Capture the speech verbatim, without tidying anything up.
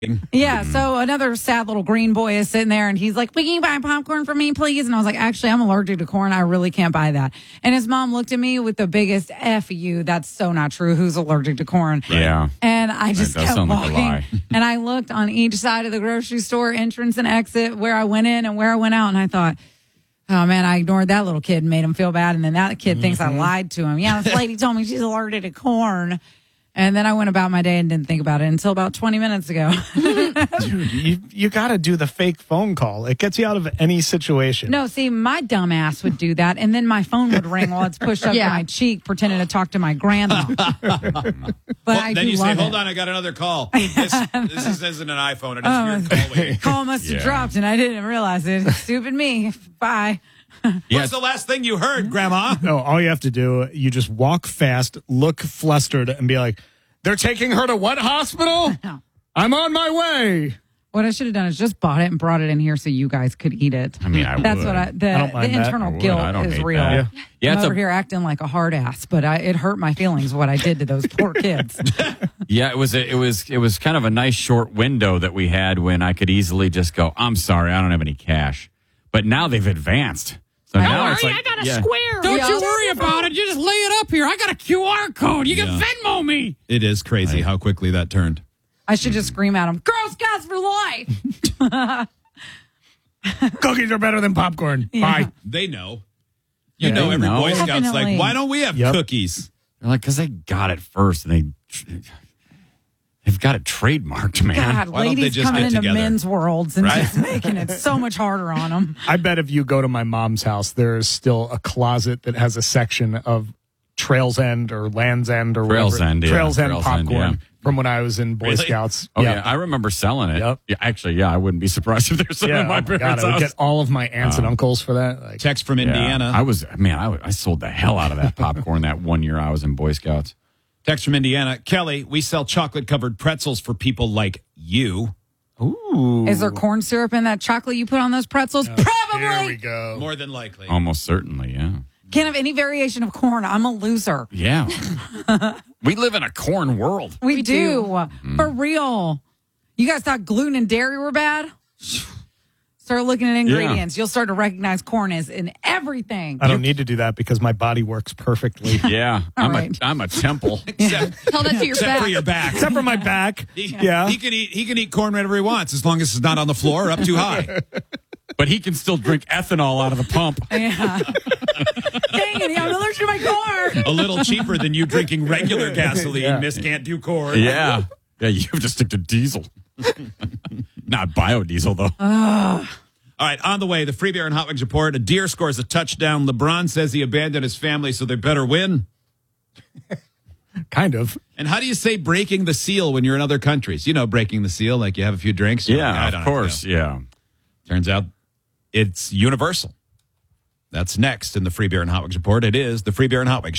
Yeah, so another sad little green boy is sitting there, and he's like, "Will you buy popcorn for me, please?" And I was like, "Actually, I'm allergic to corn. I really can't buy that." And his mom looked at me with the biggest F you. That's so not true. Who's allergic to corn? Yeah. And I just That does kept sound like a walking. lie. And I looked on each side of the grocery store entrance and exit, where I went in and where I went out, and I thought, oh, man, I ignored that little kid and made him feel bad. And then that kid mm-hmm. thinks I lied to him. Yeah, this lady told me she's allergic to corn. And then I went about my day and didn't think about it until about twenty minutes ago. Dude, you, you got to do the fake phone call. It gets you out of any situation. No, see, my dumb ass would do that, and then my phone would ring while it's pushed up Yeah. to my cheek, pretending to talk to my grandma. But Well, I then do you love say, it. "Hold on, I got another call. This, this is, isn't an iPhone. It is Oh, your call waiting." Call must have Yeah. dropped, and I didn't realize it. Stupid me. Bye. What's the last thing you heard, Grandma? No, all you have to do, you just walk fast, look flustered, and be like, "They're taking her to what hospital? No. I'm on my way." What I should have done is just bought it and brought it in here so you guys could eat it. I mean, I That's would. what I, the, I don't the mind that. internal I would. guilt I don't is hate real. that. Yeah. Yeah, I'm it's over a, here acting like a hard ass, but I, it hurt my feelings what I did to those poor kids. yeah, it was a, it was it was kind of a nice short window that we had when I could easily just go, "I'm sorry, I don't have any cash." But now they've advanced. So Don't now worry, it's like, I got a yeah. square. Don't Yeah. you worry about it. You just lay it up here. I got a Q R code. You can Yeah. Venmo me. It is crazy Right. how quickly that turned. I should just scream at them, "Girl Scouts for life!" Cookies are better than popcorn. Yeah. Bye. They know. You Yeah, know, they every know. Boy Scout's Definitely. like, "Why don't we have Yep. cookies?" They're like, because they got it first and they they've got it trademarked, man. God, Why don't they ladies just coming get into together? men's worlds and Right? just making it so much harder on them. I bet if you go to my mom's house, there is still a closet that has a section of Trails End or Land's End or Trails whatever. End, yeah. Trails End Trails End, popcorn yeah. from when I was in Boy Really? Scouts. Oh yeah. I remember selling it. Yep. Yeah, actually, yeah, I wouldn't be surprised if there's some Yeah, in my oh my God, parents' I would house. get all of my aunts and uncles for that. Like, Text from Yeah. Indiana. I was man, I, I sold the hell out of that popcorn that one year I was in Boy Scouts. Text from Indiana. Kelly, we sell chocolate-covered pretzels for people like you. ooh. Is there corn syrup in that chocolate you put on those pretzels? Here we Probably. go. More than likely. Almost certainly, yeah. Can't have any variation of corn. I'm a loser. Yeah. We live in a corn world. We, We do. do. For real. You guys thought gluten and dairy were bad? Start looking at ingredients. You'll start to recognize corn is in everything. I don't need to do that because my body works perfectly. Yeah. All I'm right. a I'm a temple. Except, Tell that to your except back. for your back. Except for my back. He, Yeah. he can eat. He can eat corn whenever he wants, as long as it's not on the floor or up too high. But he can still drink ethanol out of the pump. Yeah. Dang it, I'm allergic to my corn. A little cheaper than you drinking regular gasoline. Yeah. Miss can't do corn. Yeah. Yeah, you have to stick to diesel. Not biodiesel though. All right, on the way, the Free Beer and Hot Wings report. A deer scores a touchdown. LeBron says he abandoned his family, so they better win. Kind of. And how do you say breaking the seal when you're in other countries? You know, breaking the seal, like you have a few drinks. You're like, I Yeah, don't of know. course. Yeah. Turns out it's universal. That's next in the Free Beer and Hot Wings report. It is the Free Beer and Hot Wings